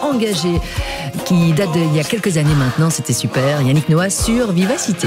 engagé qui date d'il y a quelques années maintenant. C'était super. Yannick Noah sur Vivacité.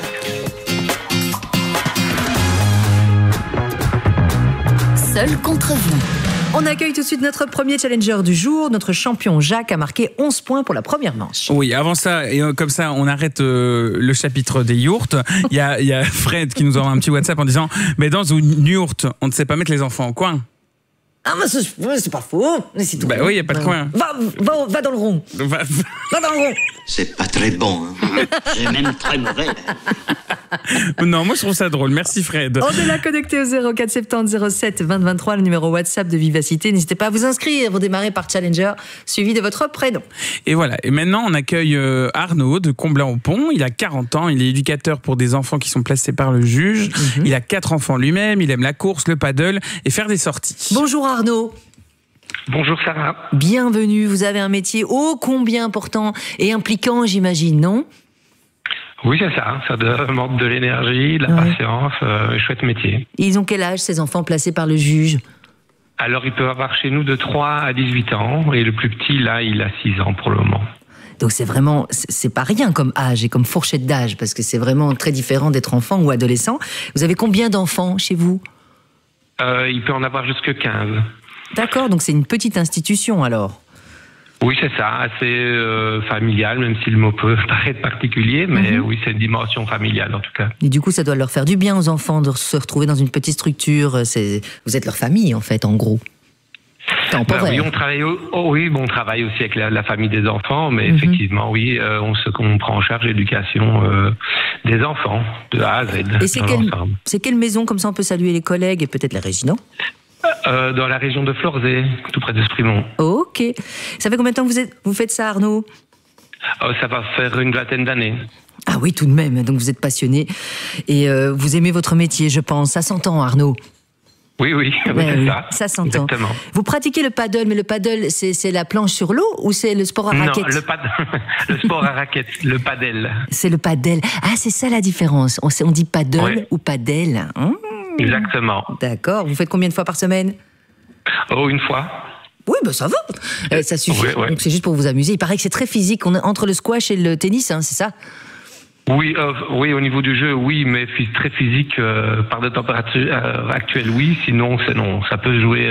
Seul contre vous. On accueille tout de suite notre premier challenger du jour. Notre champion Jacques a marqué 11 points pour la première manche. Oui, avant ça, et comme ça, on arrête le chapitre des yourtes. Il y a Fred qui nous envoie un petit WhatsApp en disant « Mais dans une yourte, on ne sait pas mettre les enfants au coin. » Ah, mais c'est pas faux. C'est tout. Bah oui, il n'y a pas de coin. Va dans le rond. Va dans le rond. C'est pas très bon. Hein. C'est même très mauvais. Non, moi je trouve ça drôle. Merci Fred. On est là connecté au 04 70 07 20 23, le numéro WhatsApp de Vivacité. N'hésitez pas à vous inscrire. Vous démarrez par Challenger, suivi de votre prénom. Et voilà. Et maintenant, on accueille Arnaud de Comblain-au-Pont. Il a 40 ans. Il est éducateur pour des enfants qui sont placés par le juge. Il a 4 enfants lui-même. Il aime la course, le paddle et faire des sorties. Bonjour Arnaud. Bonjour Sarah. Bienvenue. Vous avez un métier ô combien important et impliquant, j'imagine, non ? Oui, c'est ça. Ça demande de l'énergie, de la patience, chouette métier. Et ils ont quel âge, ces enfants placés par le juge ? Alors, ils peuvent avoir chez nous de 3 à 18 ans. Et le plus petit, là, il a 6 ans pour le moment. Donc c'est vraiment, c'est pas rien comme âge et comme fourchette d'âge, parce que c'est vraiment très différent d'être enfant ou adolescent. Vous avez combien d'enfants chez vous ? Il peut en avoir jusque 15. D'accord, donc c'est une petite institution alors. Oui, c'est ça, assez familial, même si le mot peut paraître particulier, mais oui, c'est une dimension familiale en tout cas. Et du coup, ça doit leur faire du bien aux enfants de se retrouver dans une petite structure. Vous êtes leur famille en fait, en gros. Oui, on travaille, on travaille aussi avec la famille des enfants, mais effectivement, oui, on prend en charge l'éducation des enfants de A à Z. Et c'est quelle maison, comme ça on peut saluer les collègues et peut-être les résidents ? Dans la région de Florzé, tout près de Sprimont. Ok. Ça fait combien de temps que vous faites ça, Arnaud ? Ça va faire une vingtaine d'années. Ah oui, tout de même. Donc vous êtes passionné et vous aimez votre métier, je pense. Ça s'entend, Arnaud. Oui, c'est ça. Ça s'entend. Exactement. Vous pratiquez le paddle, mais le paddle, c'est la planche sur l'eau ou c'est le sport à raquette ? Non, le sport à raquette, le paddle. C'est le paddle. Ah, c'est ça la différence. On dit paddle ou paddle. Exactement. D'accord. Vous faites combien de fois par semaine ? Une fois. Oui, ça va. Ça suffit. Ouais. Donc c'est juste pour vous amuser. Il paraît que c'est très physique. On est entre le squash et le tennis, c'est ça ? Oui, au niveau du jeu, oui, mais très physique par de température actuelle, oui. Sinon, c'est non. Ça peut jouer.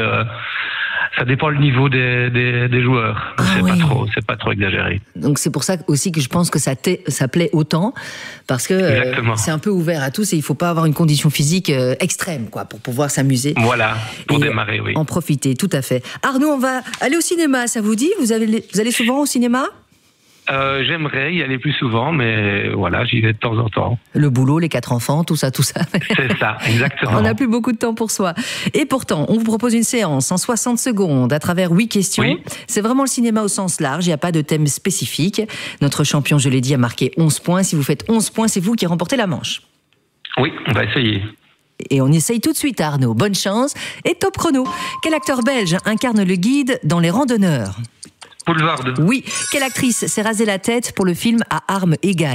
Ça dépend le niveau des joueurs. C'est pas trop exagéré. Donc c'est pour ça aussi que je pense que ça plaît autant, parce que c'est un peu ouvert à tous et il faut pas avoir une condition physique extrême, quoi, pour pouvoir s'amuser. Voilà, pour démarrer, oui. En profiter, tout à fait. Arnaud, on va aller au cinéma, ça vous dit ? Vous allez souvent au cinéma ? J'aimerais y aller plus souvent, mais voilà, j'y vais de temps en temps. Le boulot, les 4 enfants, tout ça. C'est ça, exactement. On n'a plus beaucoup de temps pour soi. Et pourtant, on vous propose une séance en 60 secondes à travers 8 questions. Oui. C'est vraiment le cinéma au sens large, il n'y a pas de thème spécifique. Notre champion, je l'ai dit, a marqué 11 points. Si vous faites 11 points, c'est vous qui remportez la manche. Oui, on va essayer. Et on essaye tout de suite, Arnaud. Bonne chance et top chrono. Quel acteur belge incarne le guide dans Les Randonneurs ? Boulevard. Oui. Quelle actrice s'est rasé la tête pour le film À armes égales ?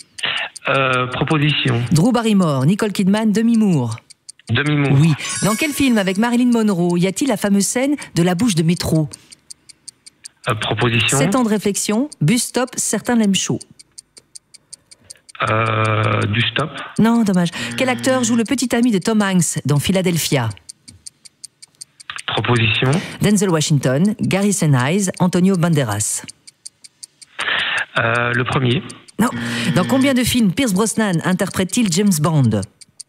Proposition. Drew Barrymore, Nicole Kidman, Demi Moore. Demi Moore. Oui. Dans quel film avec Marilyn Monroe y a-t-il la fameuse scène de la bouche de métro ? Proposition. 7 ans de réflexion, bus stop, certains l'aiment chaud. Du stop. Non, dommage. Quel acteur joue le petit ami de Tom Hanks dans Philadelphia ? Proposition. Denzel Washington, Gary Sinise, Antonio Banderas. Le premier. Non. Dans combien de films Pierce Brosnan interprète-t-il James Bond ?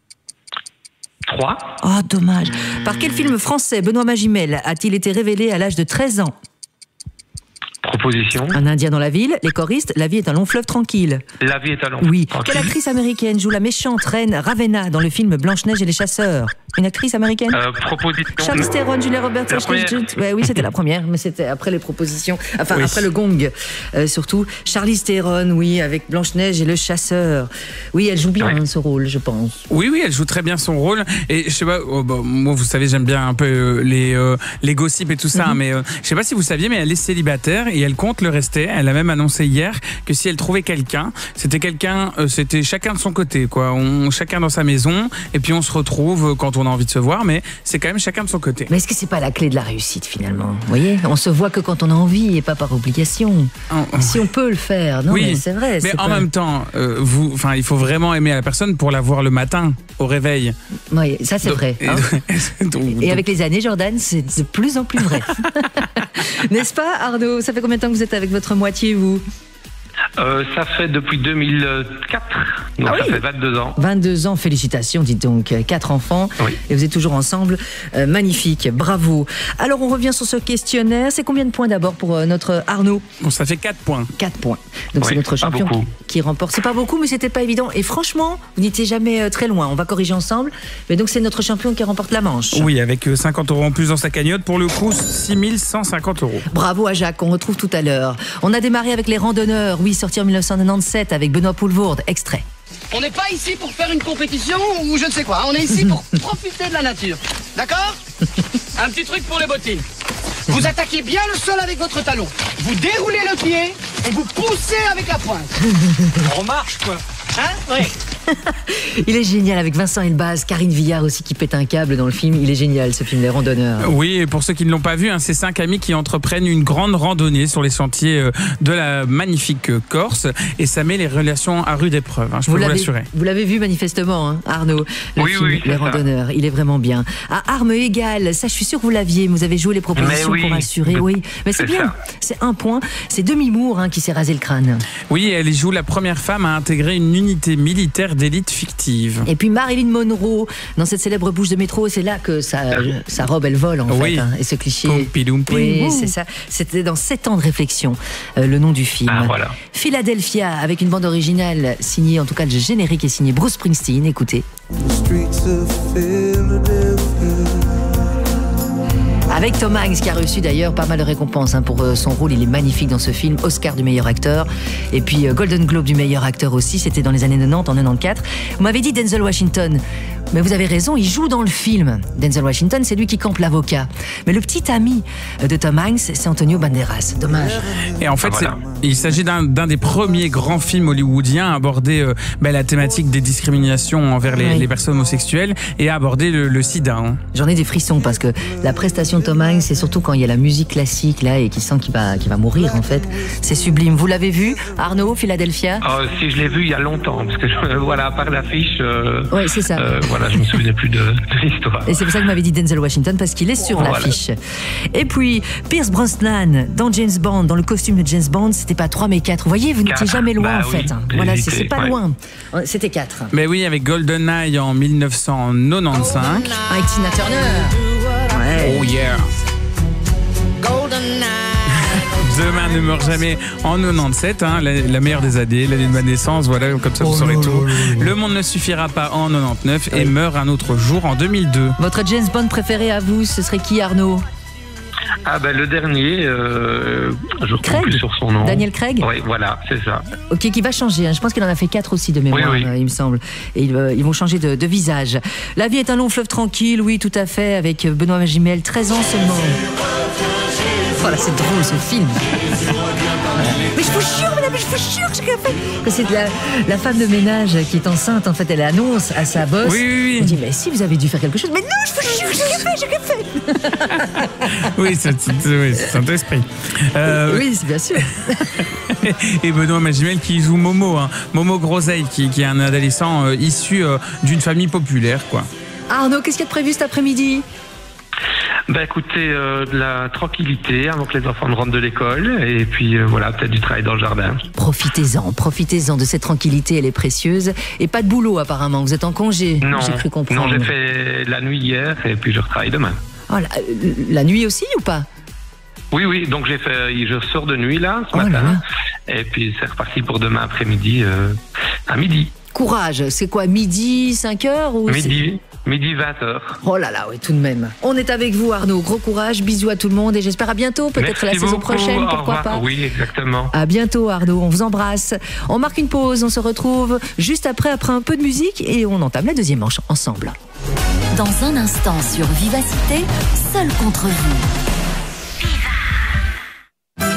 3. Oh, dommage. Par quel film français Benoît Magimel a-t-il été révélé à l'âge de 13 ans ? Proposition. Un Indien dans la ville, les choristes, La vie est un long fleuve tranquille. La vie est un long. Oui. Tranquille. Quelle actrice américaine joue la méchante reine Ravenna dans le film Blanche-Neige et les chasseurs ? Une actrice américaine ? Proposition. Charlize Theron, Julia Roberts, oui, c'était la première, mais c'était après les propositions, enfin après le gong, surtout. Charlize Theron, oui, avec Blanche-Neige et le chasseur. Oui, elle joue bien ce rôle, je pense. Oui, elle joue très bien son rôle. Et je sais pas, moi, vous savez, j'aime bien un peu les gossips et tout ça, mais je sais pas si vous saviez, mais elle est célibataire et et elle compte le rester. Elle a même annoncé hier que si elle trouvait quelqu'un, c'était chacun de son côté, quoi. Chacun dans sa maison, et puis on se retrouve quand on a envie de se voir, mais c'est quand même chacun de son côté. Mais est-ce que c'est pas la clé de la réussite finalement? Vous voyez, on se voit que quand on a envie et pas par obligation. Si on peut le faire, non? Oui, mais c'est vrai. Mais en même temps, il faut vraiment aimer la personne pour la voir le matin au réveil. Oui, ça c'est vrai. Hein. Et avec les années, Jordan, c'est de plus en plus vrai. N'est-ce pas, Arnaud? Ça fait combien de temps que vous êtes avec votre moitié, vous? Ça fait depuis 2004, donc ça fait 22 ans. 22 ans, félicitations, dites donc. 4 enfants, et vous êtes toujours ensemble. Magnifique, bravo. Alors, on revient sur ce questionnaire. C'est combien de points d'abord pour notre Arnaud? Bon, ça fait 4 points. 4 points. Donc, c'est notre champion qui remporte. C'est pas beaucoup, mais c'était pas évident. Et franchement, vous n'étiez jamais très loin. On va corriger ensemble. Mais donc, c'est notre champion qui remporte la manche. Oui, avec 50 € en plus dans sa cagnotte. Pour le coup, 6 150 €. Bravo à Jacques, on retrouve tout à l'heure. On a démarré avec les randonneurs. Oui, sorti en 1997 avec Benoît Poelvoorde. Extrait. On n'est pas ici pour faire une compétition ou je ne sais quoi. On est ici pour profiter de la nature. D'accord? Un petit truc pour les bottines. Vous attaquez bien le sol avec votre talon. Vous déroulez le pied et vous poussez avec la pointe. On marche, quoi. Hein? Oui. Il est génial avec Vincent Elbaz, Karine Viard aussi qui pète un câble dans le film. Il est génial ce film, Les Randonneurs. Oui, et pour ceux qui ne l'ont pas vu, c'est 5 amis qui entreprennent une grande randonnée sur les sentiers de la magnifique Corse, et ça met les relations à rude épreuve, je peux vous l'assurer. Vous l'avez vu manifestement, Arnaud, le film Les Randonneurs. Il est vraiment bien. À armes égales, ça je suis sûr que vous l'aviez, vous avez joué les propositions pour assurer. Oui, mais c'est bien, c'est un point. C'est Demi Moore qui s'est rasé le crâne. Oui, elle joue la première femme à intégrer une unité militaire d'élite fictive. Et puis Marilyn Monroe, dans cette célèbre bouche de métro, c'est là que sa robe, elle vole en fait. Et ce cliché. Oui, c'est ça. C'était dans 7 ans de réflexion, le nom du film. Voilà. Philadelphia, avec une bande originale signée, en tout cas le générique est signé Bruce Springsteen. Écoutez. Avec Tom Hanks qui a reçu d'ailleurs pas mal de récompenses pour son rôle, il est magnifique dans ce film, Oscar du meilleur acteur et puis Golden Globe du meilleur acteur aussi, c'était dans les années 90, en 94. Vous m'avez dit Denzel Washington, mais vous avez raison, il joue dans le film. Denzel Washington, c'est lui qui campe l'avocat. Mais le petit ami de Tom Hanks, c'est Antonio Banderas. Dommage. Et en fait, il s'agit d'un des premiers grands films hollywoodiens à aborder la thématique des discriminations envers les personnes homosexuelles et à aborder le sida. J'en ai des frissons parce que la prestation de Tom Hanks, c'est surtout quand il y a la musique classique là et qu'il sent qu'il va mourir en fait. C'est sublime. Vous l'avez vu, Arnaud, Philadelphia? Si je l'ai vu il y a longtemps, parce que à part l'affiche. Oui, c'est ça. Je me souvenais plus de l'histoire. Et c'est pour ça que vous m'avez dit Denzel Washington, parce qu'il est sur l'affiche. Et puis, Pierce Brosnan, dans James Bond, dans le costume de James Bond, c'était pas 3 mais 4. Vous voyez, vous n'étiez jamais loin en fait. Voilà, c'est pas loin. C'était 4. Mais oui, avec GoldenEye en 1995. Avec Tina Turner. Oh yeah. Demain ne meurt jamais en 97, la meilleure des années, l'année de ma naissance, voilà, comme ça vous saurez tout. Le monde ne suffira pas en 99 et meurt un autre jour en 2002. Votre James Bond préféré à vous, ce serait qui, Arnaud? Le dernier, je ne retrouve plus sur son nom. Daniel Craig? Oui, voilà, c'est ça. Ok, qui va changer. Je pense qu'il en a fait 4 aussi de mémoire, il me semble. Et ils vont changer de visage. La vie est un long fleuve tranquille, oui, tout à fait, avec Benoît Magimel, 13 ans seulement. Voilà, c'est drôle ce film. Mais je vous jure, madame, je vous jure que j'ai rien fait. Que c'est la femme de ménage qui est enceinte, en fait, elle annonce à sa boss. Oui. Elle dit, mais si, vous avez dû faire quelque chose. Mais non, je vous jure, j'ai rien fait. Oui, c'est Saint-Esprit. Oui, c'est bien sûr. Et Benoît Magimel qui joue Momo, Momo Groseille, qui est un adolescent issu d'une famille populaire, quoi. Arnaud, qu'est-ce qu'il y a de prévu cet après-midi? Écoutez, de la tranquillité avant que les enfants ne rentrent de l'école et puis peut-être du travail dans le jardin. Profitez-en de cette tranquillité, elle est précieuse. Et pas de boulot apparemment, vous êtes en congé, j'ai cru comprendre. Non, j'ai fait la nuit hier et puis je retravaille demain. Oh, la nuit aussi ou pas? Oui, donc je sors de nuit là, ce matin, et puis c'est reparti pour demain après-midi à midi. Courage, c'est quoi, midi, 5h ou Midi 20h. Oh là là, oui, tout de même. On est avec vous, Arnaud. Gros courage, bisous à tout le monde et j'espère à bientôt, peut-être la saison prochaine, pourquoi pas. Oui, exactement. À bientôt, Arnaud. On vous embrasse. On marque une pause, on se retrouve juste après un peu de musique et on entame la deuxième manche ensemble. Dans un instant sur Vivacité, seul contre vous.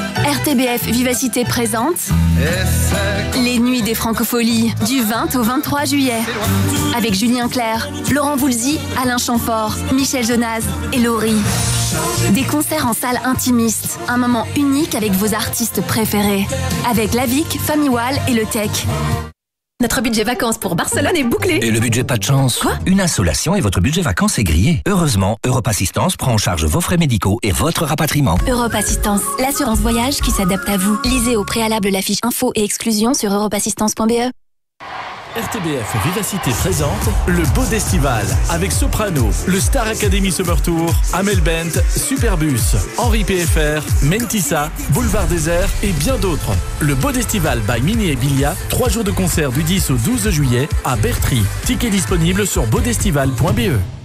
RTBF Vivacité présente les Nuits des Francopholies du 20 au 23 juillet. Avec Julien Clerc, Laurent Voulzy, Alain Chamfort, Michel Jonas et Laurie. Des concerts en salle intimiste, un moment unique avec vos artistes préférés. Avec Lavic, Famille Wall et Le Tech. Notre budget vacances pour Barcelone est bouclé. Et le budget pas de chance? Quoi? Une insolation et votre budget vacances est grillé. Heureusement, Europe Assistance prend en charge vos frais médicaux et votre rapatriement. Europe Assistance, l'assurance voyage qui s'adapte à vous. Lisez au préalable la fiche info et exclusion sur europeassistance.be. RTBF Vivacité présente le Beau Destival avec Soprano, le Star Academy Summer Tour, Amel Bent, Superbus, Henri PFR, Mentissa, Boulevard Désert et bien d'autres. Le Beau Destival by Mini et Bilia, 3 jours de concert du 10 au 12 juillet à Bertry. Tickets disponibles sur beaudestival.be.